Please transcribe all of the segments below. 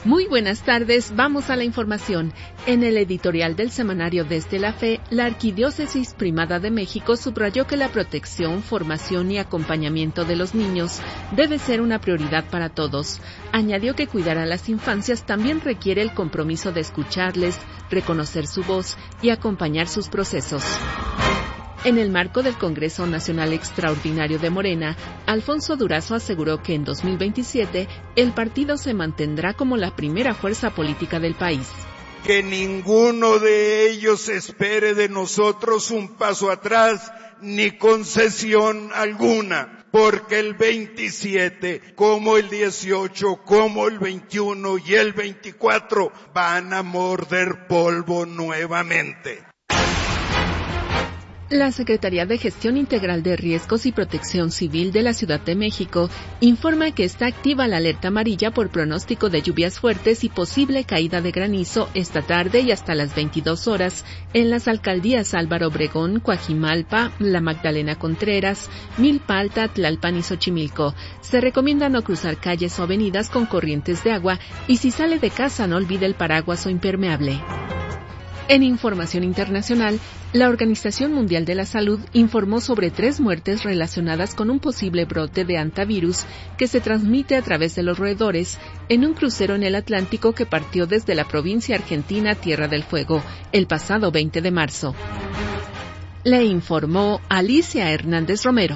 Muy buenas tardes, vamos a la información. En el editorial del semanario Desde la Fe, la Arquidiócesis Primada de México subrayó que la protección, formación y acompañamiento de los niños debe ser una prioridad para todos. Añadió que cuidar a las infancias también requiere el compromiso de escucharles, reconocer su voz y acompañar sus procesos. En el marco del Congreso Nacional Extraordinario de Morena, Alfonso Durazo aseguró que en 2027 el partido se mantendrá como la primera fuerza política del país. Que ninguno de ellos espere de nosotros un paso atrás ni concesión alguna, porque el 27, como el 18, como el 21 y el 24 van a morder polvo nuevamente. La Secretaría de Gestión Integral de Riesgos y Protección Civil de la Ciudad de México informa que está activa la alerta amarilla por pronóstico de lluvias fuertes y posible caída de granizo esta tarde y hasta las 22 horas en las alcaldías Álvaro Obregón, Coajimalpa, La Magdalena Contreras, Milpa Alta, Tlalpan y Xochimilco. Se recomienda no cruzar calles o avenidas con corrientes de agua y si sale de casa no olvide el paraguas o impermeable. En información internacional, la Organización Mundial de la Salud informó sobre 3 muertes relacionadas con un posible brote de hantavirus que se transmite a través de los roedores en un crucero en el Atlántico que partió desde la provincia argentina Tierra del Fuego el pasado 20 de marzo. Le informó Alicia Hernández Romero.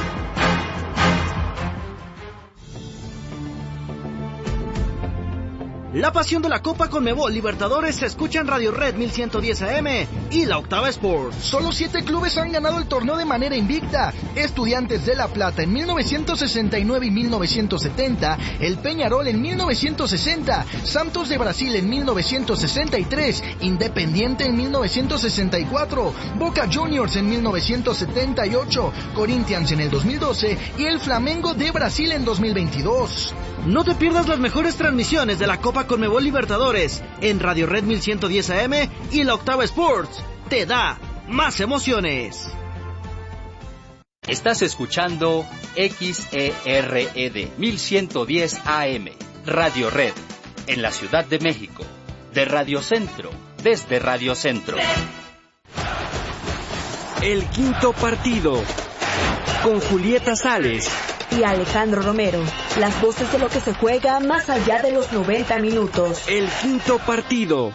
La pasión de la Copa Conmebol Libertadores se escucha en Radio Red 1110 AM y La Octava Sports. Solo 7 clubes han ganado el torneo de manera invicta. Estudiantes de La Plata en 1969 y 1970, el Peñarol en 1960, Santos de Brasil en 1963, Independiente en 1964, Boca Juniors en 1978, Corinthians en el 2012 y el Flamengo de Brasil en 2022. No te pierdas las mejores transmisiones de la Copa Conmebol Libertadores en Radio Red 1110 AM y La Octava Sports. Te da más emociones. Estás escuchando XERED 1110 AM, Radio Red, en la Ciudad de México. De Radio Centro, desde Radio Centro. El quinto partido, con Julieta Sales y Alejandro Romero, las voces de lo que se juega más allá de los 90 minutos. El quinto partido.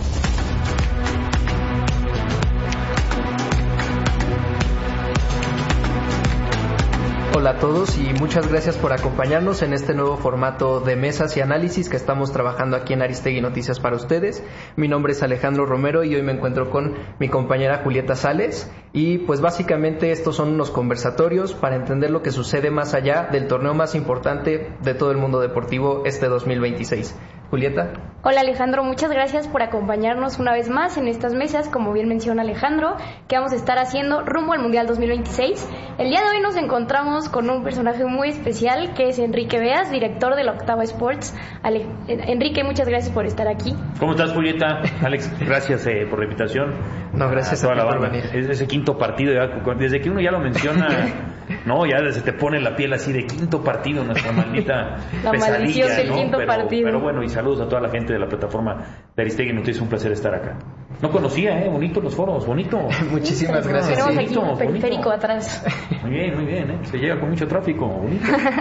Hola a todos y muchas gracias por acompañarnos en este nuevo formato de mesas y análisis que estamos trabajando aquí en Aristegui Noticias para ustedes. Mi nombre es Alejandro Romero y hoy me encuentro con mi compañera Julieta Sales y pues básicamente estos son unos conversatorios para entender lo que sucede más allá del torneo más importante de todo el mundo deportivo este 2026. Julieta. Hola Alejandro, muchas gracias por acompañarnos una vez más en estas mesas, como bien menciona Alejandro, que vamos a estar haciendo rumbo al Mundial 2026. El día de hoy nos encontramos con un personaje muy especial que es Enrique Beas, director de La Octava Sports. Enrique, muchas gracias por estar aquí. ¿Cómo estás, Julieta? Alex, gracias por la invitación. No, gracias a toda la banda. Ese quinto partido, desde que uno ya lo menciona, no, ya se te pone la piel así de quinto partido, nuestra maldita la pesadilla, maldición del ¿no? quinto partido. Pero bueno, y saludos a toda la gente de la plataforma de Aristegui Noticias, un placer estar acá. No conocía, bonito los foros, bonito. Muchísimas gracias. Tenemos aquí un periférico atrás. Muy bien, se llega con mucho tráfico, bonito.